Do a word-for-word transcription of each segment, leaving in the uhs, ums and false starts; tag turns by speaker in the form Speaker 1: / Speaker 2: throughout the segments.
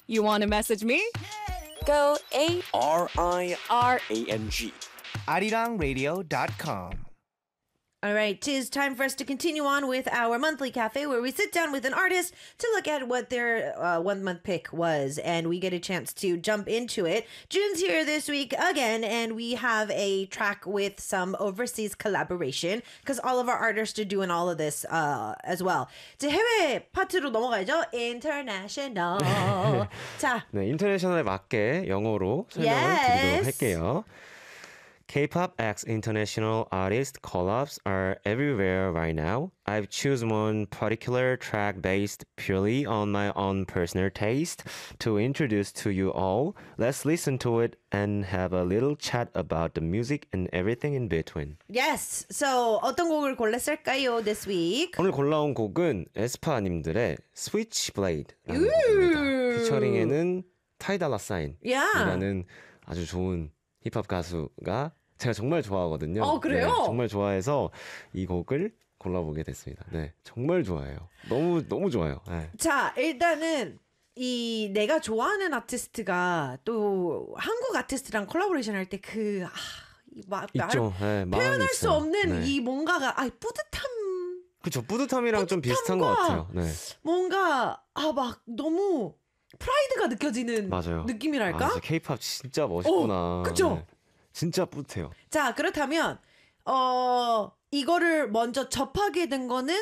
Speaker 1: You want to message me?
Speaker 2: Go A
Speaker 3: R I
Speaker 2: R
Speaker 3: A N G.
Speaker 4: arirang radio dot com.
Speaker 5: All right, tis time for us to continue on with our monthly cafe where we sit down with an artist to look at what their uh, one month pick was, and we get a chance to jump into it. June's here this week again, and we have a track with some overseas collaboration because all of our artists are doing all of this uh, as well. 이제 해외 파트로 넘어가죠. International. 자,
Speaker 6: 네, 인터내셔널에 맞게 영어로 설명을
Speaker 5: Yes.
Speaker 6: 드리도록 할게요. K-pop X international artist collabs are everywhere right now. I've chosen one particular track based purely on my own personal taste to introduce to you all. Let's listen to it and have a little chat about the music and everything in between.
Speaker 5: yes. So 어떤 곡을 골랐을까요 this week?
Speaker 6: 오늘 골라온 곡은 에스파님들의 Switchblade라는 곡입니다. 피처링에는 타이 달라 사인이라는 아주 좋은 힙합 가수가 제가 정말 좋아하거든요.
Speaker 5: 어, 그래요?
Speaker 6: 네, 정말 좋아해서 이 곡을 골라보게 됐습니다. 네, 정말 좋아해요. 너무 너무 좋아요. 네.
Speaker 5: 자, 일단은 이 내가 좋아하는 아티스트가 또 한국 아티스트랑 콜라보레이션 할 때 그 아, 이 마,
Speaker 6: 있죠. 네, 마음이
Speaker 5: 표현할 수
Speaker 6: 있어요.
Speaker 5: 없는
Speaker 6: 네.
Speaker 5: 이 뭔가가 아 뿌듯함
Speaker 6: 그쵸, 뿌듯함이랑 좀 비슷한 것 같아요. 네,
Speaker 5: 뭔가 아 막 너무 프라이드가 느껴지는
Speaker 6: 맞아요.
Speaker 5: 느낌이랄까?
Speaker 6: 아, 진짜 K-팝 진짜 멋있구나.
Speaker 5: 어, 그쵸?
Speaker 6: 네, 진짜 뿌듯해요.
Speaker 5: 자, 그렇다면 어 이거를 먼저 접하게 된 거는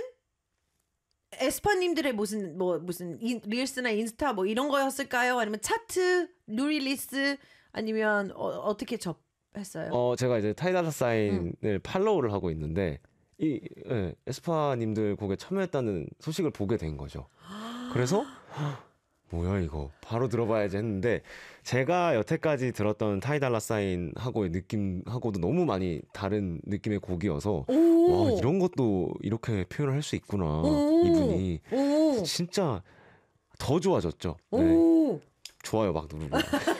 Speaker 5: 에스파님들의 무슨 뭐 무슨 인, 릴스나 인스타 뭐 이런 거였을까요? 아니면 차트, 뉴릴리스 아니면 어, 어떻게 접했어요?
Speaker 6: 어, 제가 이제 타이 달라 사인을 팔로우를 하고 있는데 이 예, 에스파님들 곡에 참여했다는 소식을 보게 된 거죠. 그래서 뭐야 이거 바로 들어봐야지 했는데 제가 여태까지 들었던 타이 달라 사인하고의 느낌하고도 너무 많이 다른 느낌의 곡이어서 와 이런 것도 이렇게 표현을 할 수 있구나
Speaker 5: 오.
Speaker 6: 이분이
Speaker 5: 오.
Speaker 6: 진짜 더 좋아졌죠. 네.
Speaker 5: 오.
Speaker 6: 좋아요 막 누르고.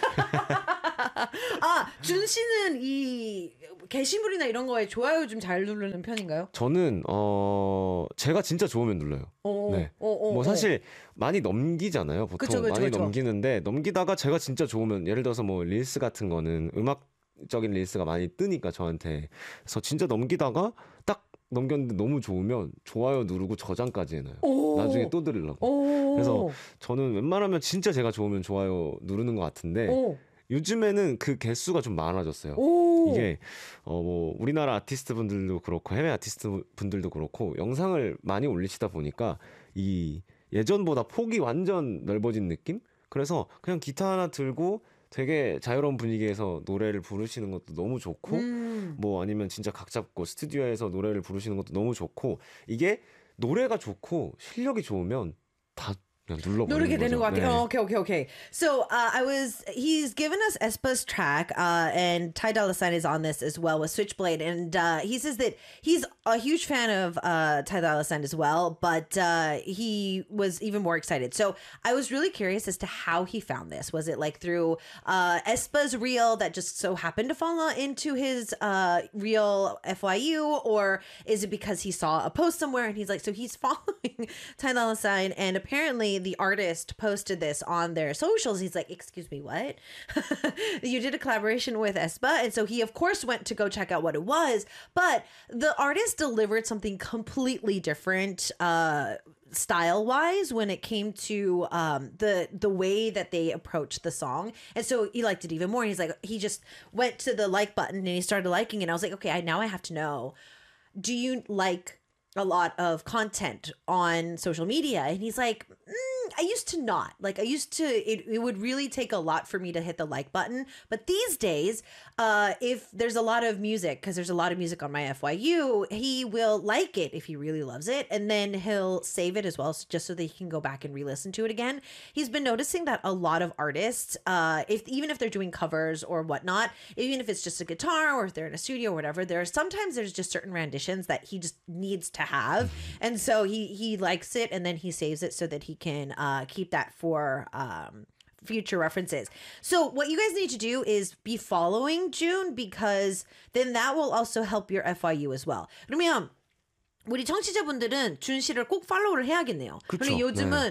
Speaker 5: 아, 준 씨는 이 게시물이나 이런 거에 좋아요 좀 잘 누르는 편인가요?
Speaker 6: 저는 어 제가 진짜 좋으면 눌러요.
Speaker 5: 오,
Speaker 6: 네.
Speaker 5: 오, 오,
Speaker 6: 뭐
Speaker 5: 오.
Speaker 6: 사실 많이 넘기잖아요. 보통
Speaker 5: 그쵸, 그쵸,
Speaker 6: 많이
Speaker 5: 그쵸.
Speaker 6: 넘기는데 넘기다가 제가 진짜 좋으면 예를 들어서 뭐 릴스 같은 거는 음악적인 릴스가 많이 뜨니까 저한테 그래서 진짜 넘기다가 딱 넘겼는데 너무 좋으면 좋아요 누르고 저장까지 해놔요.
Speaker 5: 오.
Speaker 6: 나중에 또 들으려고.
Speaker 5: 오.
Speaker 6: 그래서 저는 웬만하면 진짜 제가 좋으면 좋아요 누르는 것 같은데
Speaker 5: 오.
Speaker 6: 요즘에는 그 개수가 좀 많아졌어요.
Speaker 5: 오.
Speaker 6: 이게 어 뭐 우리나라 아티스트 분들도 그렇고 해외 아티스트 분들도 그렇고 영상을 많이 올리시다 보니까 이 예전보다 폭이 완전 넓어진 느낌? 그래서 그냥 기타 하나 들고 되게 자유로운 분위기에서 노래를 부르시는 것도 너무 좋고
Speaker 5: 음.
Speaker 6: 뭐 아니면 진짜 각 잡고 스튜디오에서 노래를 부르시는 것도 너무 좋고 이게 노래가 좋고 실력이 좋으면 다 그냥 눌러버리는
Speaker 5: 누르게 되는 것
Speaker 6: 거죠.
Speaker 5: 같아요.
Speaker 6: 네.
Speaker 5: Oh, okay, okay, okay. So uh, I was, he's given us aespa's track, uh, and Ty Dolla Sign is on this as well with Switchblade, and uh, he says that he's a huge fan of uh, Ty Dolla Sign as well, but uh, he was even more excited. So I was really curious as to how he found this. Was it like through uh, aespa's reel that just so happened to fall into his uh, reel F Y U, or is it because he saw a post somewhere and he's like, so he's following Ty Dolla Sign, and apparently the artist posted this on their socials. He's like, excuse me, what? You did a collaboration with aespa. And so he, of course, went to go check out what it was. But the artist delivered something completely different uh, style-wise when it came to um, the the way that they approached the song. And so he liked it even more. He's like, he just went to the like button and he started liking it. And I was like, okay, I, now I have to know, do you like a lot of content on social media? And he's like, mm, I used to not. Like, I used to, it, it would really take a lot for me to hit the like button. But these days, uh, if there's a lot of music, because there's a lot of music on my F Y U, he will like it if he really loves it. And then he'll save it as well, so just so that he can go back and re-listen to it again. He's been noticing that a lot of artists, uh, if even if they're doing covers or whatnot, even if it's just a guitar or if they're in a studio or whatever, there are sometimes there's just certain renditions that he just needs to have. And so he, he likes it and then he saves it so that he can uh, keep that for um, future references. So what you guys need to do is be following June, because then that will also help your F Y U as well. 그러면 우리 청취자분들은 준 씨를 꼭 팔로우를 해야겠네요.
Speaker 6: 그쵸,
Speaker 5: 그리고 요즘은
Speaker 6: 네.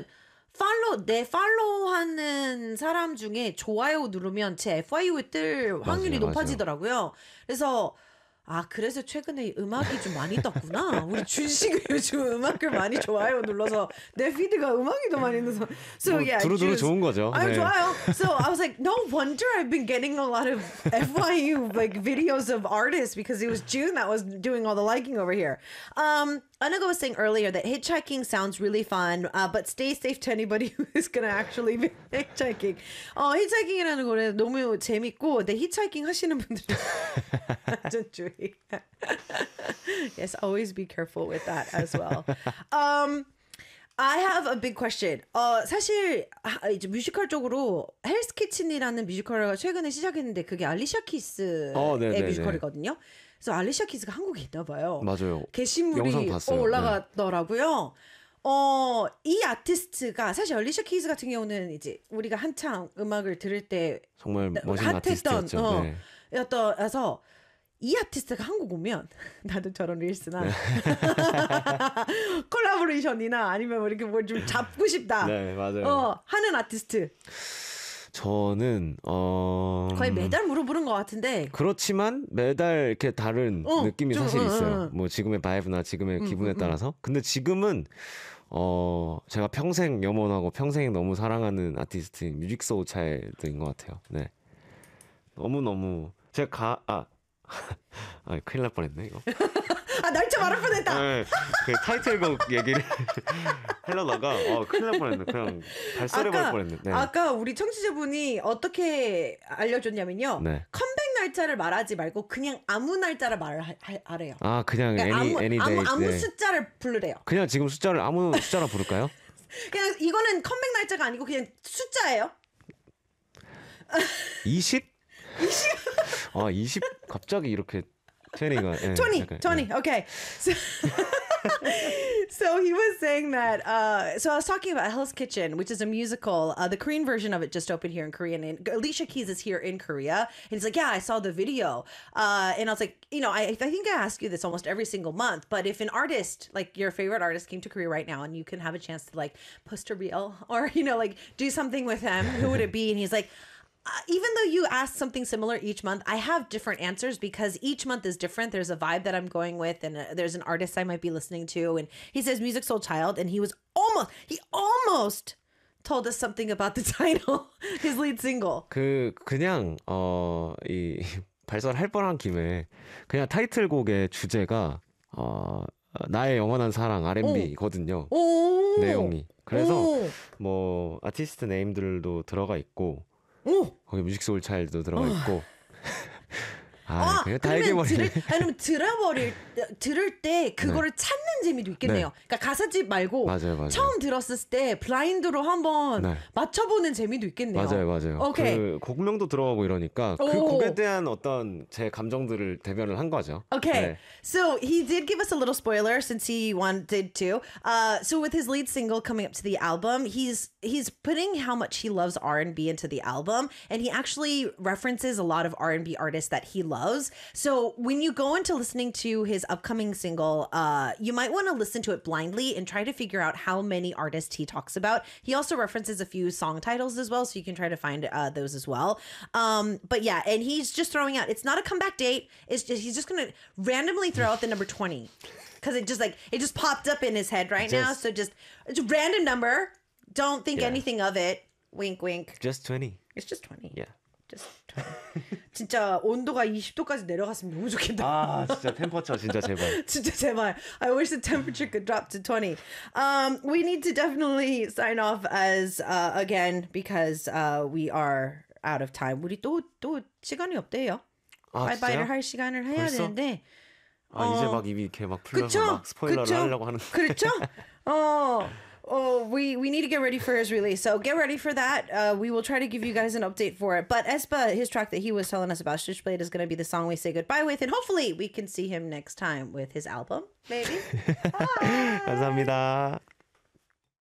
Speaker 5: 팔로우 내 팔로우하는 사람 중에 좋아요 누르면 제 에프와이유에 뜰 확률이
Speaker 6: 맞아요,
Speaker 5: 높아지더라고요. 그래서 아 그래서 최근에 음악이 좀 많이 떴구나. 우리 준식이 요즘 음악을 많이 좋아요 눌러서 내 피드가 음악이 더 많이 떠서. So
Speaker 6: 뭐,
Speaker 5: yeah,
Speaker 6: 두루두루
Speaker 5: June's-
Speaker 6: 좋은 거죠.
Speaker 5: 아
Speaker 6: 네.
Speaker 5: 좋아요. So I was like, no wonder I've been getting a lot of F Y U like videos of artists because it was June that was doing all the liking over here. Um, Anaga was saying earlier that hitchhiking sounds really fun, uh, but stay safe to anybody who is gonna actually be hitchhiking. 어, hitchhiking이라는 노래 너무 재밌고, 근데 hitchhiking 하시는 분들은 완전 주의. Yes, always be careful with that as well. Um. I have a big question. 어, 사실 아, 이제 뮤지컬 쪽으로 헬스 키친이라는 뮤지컬을 최근에 시작했는데 그게 알리샤 키스의
Speaker 6: 어, 네네네.
Speaker 5: 뮤지컬이거든요. 그래서 알리샤 키스가 한국에 있나 봐요.
Speaker 6: 맞아요.
Speaker 5: 게시물이
Speaker 6: 영상 봤어요.
Speaker 5: 어, 올라가더라고요. 어, 이 아티스트가 사실 알리샤 키스 같은 경우는 이제 우리가 한창 음악을 들을 때
Speaker 6: 정말 멋진
Speaker 5: 핫했던
Speaker 6: 아티스트였죠.
Speaker 5: 어,
Speaker 6: 네.
Speaker 5: 였더라서 이 아티스트가 한국 오면 나도 저런 릴스나
Speaker 6: 네.
Speaker 5: 콜라보레이션이나 아니면 뭐 이렇게 뭘 좀 잡고 싶다.
Speaker 6: 네, 맞아요.
Speaker 5: 어, 하는 아티스트
Speaker 6: 저는 어
Speaker 5: 거의 매달 물어보는 것 같은데.
Speaker 6: 그렇지만 매달 이렇게 다른
Speaker 5: 어,
Speaker 6: 느낌이
Speaker 5: 좀,
Speaker 6: 사실
Speaker 5: 어,
Speaker 6: 있어요.
Speaker 5: 어, 어.
Speaker 6: 뭐 지금의 바이브나 지금의
Speaker 5: 음,
Speaker 6: 기분에
Speaker 5: 음, 음.
Speaker 6: 따라서. 근데 지금은 어 제가 평생 염원하고 평생 너무 사랑하는 아티스트인 뮤직 소울 차일드인 것 같아요. 네. 너무 너무 제가 가 아. 아, 큰일 날 뻔했네 이거.
Speaker 5: 아 날짜 말할 뻔했다.
Speaker 6: 네, 그 타이틀곡 얘기를 하려다가 어, 큰일 날 뻔했네. 그냥 발설해 볼 뻔했네. 네.
Speaker 5: 아까 우리 청취자분이 어떻게 알려줬냐면요.
Speaker 6: 네.
Speaker 5: 컴백 날짜를 말하지 말고 그냥 아무 날짜를 말을 하, 하, 하래요.
Speaker 6: 아 그냥
Speaker 5: 그러니까
Speaker 6: any
Speaker 5: 아무,
Speaker 6: any
Speaker 5: 아무,
Speaker 6: day.
Speaker 5: 아무
Speaker 6: 네.
Speaker 5: 숫자를 부르래요.
Speaker 6: 그냥 지금 숫자를 아무 숫자나 부를까요?
Speaker 5: 그냥 이거는 컴백 날짜가 아니고 그냥 숫자예요.
Speaker 6: 이십? 아, 이십 갑자기 이렇게 트레이가 예,
Speaker 5: twenty,
Speaker 6: 약간,
Speaker 5: twenty.
Speaker 6: 예.
Speaker 5: Okay. So, so he was saying that. Uh, so I was talking about Hell's Kitchen, which is a musical. Uh, the Korean version of it just opened here in Korea, and Alicia Keys is here in Korea. And he's like, "Yeah, I saw the video." Uh, and I was like, you know, I, I think I ask you this almost every single month. But if an artist, like your favorite artist, came to Korea right now, and you can have a chance to like post a reel or you know like do something with him, who would it be? And he's like. Uh, even though you ask something similar each month, I have different answers because each month is different. There's a vibe that I'm going with, and uh there's an artist I might be listening to. And he says Music Soul Child, and he was almost, he almost told us something about the title, his lead single.
Speaker 6: 그 그냥 어 이 발설할 뻔한 김에 그냥 타이틀곡의 주제가 어 나의 영원한 사랑 알앤비거든요.
Speaker 5: 오,
Speaker 6: 내용이. 그래서
Speaker 5: 오,
Speaker 6: 뭐 아티스트 네임들도 들어가 있고
Speaker 5: 오.
Speaker 6: 거기 뮤직 소울 차일드도 들어가 있고. 아,
Speaker 5: 아,
Speaker 6: 그냥 다
Speaker 5: 그러면
Speaker 6: 얘기해버리네.
Speaker 5: 들을, 아니면 들어버릴 들을 때 그거를 찾는 재미도 있겠네요.
Speaker 6: 네.
Speaker 5: 그러니까 가사집 말고
Speaker 6: 맞아요, 맞아요.
Speaker 5: 처음 들었을 때 블라인드로 한번
Speaker 6: 네.
Speaker 5: 맞춰보는 재미도 있겠네요.
Speaker 6: 맞아요, 맞아요.
Speaker 5: 오케이.
Speaker 6: 그 곡명도 들어가고 이러니까 그
Speaker 5: 오.
Speaker 6: 곡에 대한 어떤 제 감정들을 대변을 한 거죠.
Speaker 5: Okay,
Speaker 6: 네.
Speaker 5: so he did give us a little spoiler since he wanted to. Uh, so with his lead single coming up to the album, he's he's putting how much he loves R and B into the album, and he actually references a lot of R and B artists that he loves. So when you go into listening to his upcoming single, uh, you might want to listen to it blindly and try to figure out how many artists he talks about. He also references a few song titles as well, so you can try to find uh, those as well. Um, but yeah, and he's just throwing out. It's not a comeback date. It's just he's just gonna randomly throw out the number twenty because it just like it just popped up in his head right now.
Speaker 6: Just-
Speaker 5: So just it's a random number. Don't think
Speaker 6: Yeah.
Speaker 5: anything of it. Wink, wink.
Speaker 6: Just twenty.
Speaker 5: It's just twenty.
Speaker 6: Yeah.
Speaker 5: Just twenty. 진짜 온도가 이십 도까지 내려갔으면 너무 좋겠다.
Speaker 6: 아, 진짜 템퍼처 진짜 제발.
Speaker 5: 진짜 제발. I wish the temperature could drop to twenty. Um, we need to definitely sign off as uh, again because uh, we are out of time. 우리 또 또 시간이 없대요.
Speaker 6: 아,
Speaker 5: 바이바이를
Speaker 6: 진짜요?
Speaker 5: 할 시간을 해야
Speaker 6: 벌써?
Speaker 5: 되는데.
Speaker 6: 아, 이제
Speaker 5: 어.
Speaker 6: 막 입이 이렇게 막 풀려서
Speaker 5: 그쵸?
Speaker 6: 막 스포일러를
Speaker 5: 그쵸?
Speaker 6: 하려고 하는.
Speaker 5: 그렇죠? 어. Oh, we, we need to get ready for his release. So get ready for that. Uh, we will try to give you guys an update for it. But Espa, his track that he was telling us about, Switchblade, is going to be the song we say goodbye with. And hopefully we can see him next time with his album, maybe.
Speaker 6: 감사합니다.